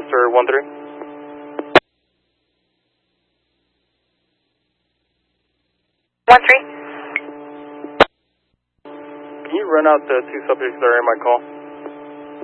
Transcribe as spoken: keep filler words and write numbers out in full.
Buster one three. one three. Can you run out the two subjects that are in my call?